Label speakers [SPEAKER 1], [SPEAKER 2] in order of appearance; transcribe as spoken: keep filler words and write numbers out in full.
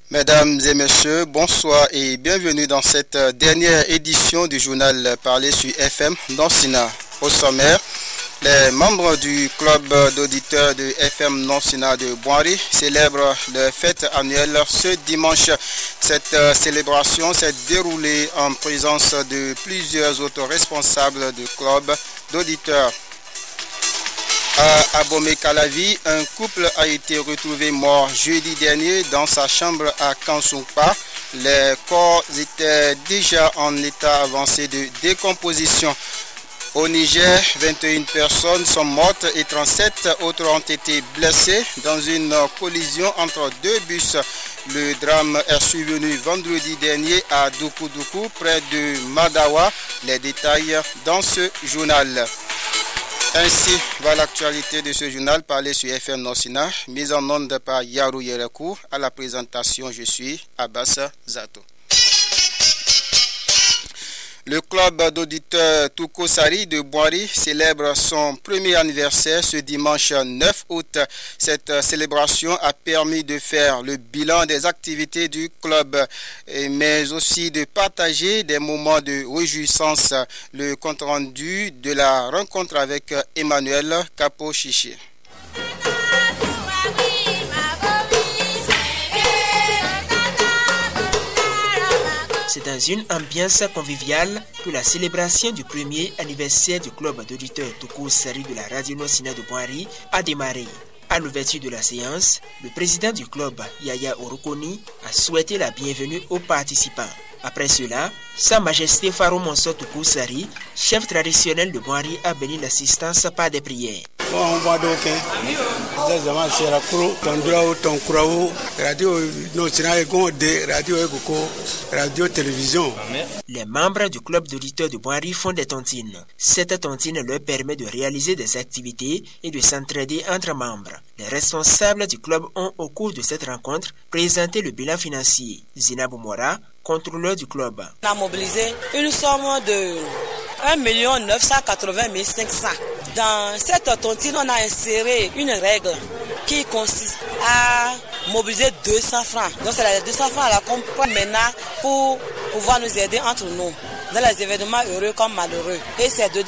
[SPEAKER 1] Mesdames et messieurs, bonsoir et bienvenue dans cette dernière édition du journal Parler sur F M Nonsina. Au sommaire, les membres du club d'auditeurs de F M Nonsina de Boiry célèbrent leur fête annuelle ce dimanche. Cette célébration s'est déroulée en présence de plusieurs autres responsables du club d'auditeurs. À Abomey-Calavi, un couple a été retrouvé mort jeudi dernier dans sa chambre à Kansungpa. Les corps étaient déjà en état avancé de décomposition. Au Niger, vingt et une personnes sont mortes et trente-sept autres ont été blessées dans une collision entre deux bus. Le drame est survenu vendredi dernier à Doukoudougou, près de Madawa. Les détails dans ce journal. Ainsi va l'actualité de ce journal Parler sur F M Nonsina, mise en onde par Yarou Yerekou. À la présentation, je suis Abbas Zato. Le club d'auditeurs Touko Sari de Boiry célèbre son premier anniversaire ce dimanche neuf août. Cette célébration a permis de faire le bilan des activités du club, mais aussi de partager des moments de réjouissance. Le compte-rendu de la rencontre avec Emmanuel Capo-Chichi.
[SPEAKER 2] C'est dans une ambiance conviviale que la célébration du premier anniversaire du club d'auditeurs Touko Sari de la radio Nonsina de Boiry a démarré. À l'ouverture de la séance, le président du club, Yaya Orokoni, a souhaité la bienvenue aux participants. Après cela, Sa Majesté Faro Monso Touko Sari, chef traditionnel de Boiry, a béni l'assistance par des prières. Les membres du club d'auditeurs de Boiry font des tontines. Cette tontine leur permet de réaliser des activités et de s'entraider entre membres. Les responsables du club ont, au cours de cette rencontre, présenté le bilan financier. Zinabou Mora, contrôleur du club.
[SPEAKER 3] On a mobilisé une somme de un million neuf cent quatre-vingt mille cinq cents. Dans cette tontine, on a inséré une règle qui consiste à mobiliser deux cents francs. Donc c'est les deux cents francs à la qu'on prend maintenant pour pouvoir nous aider entre nous dans les événements heureux comme malheureux. Et c'est dedans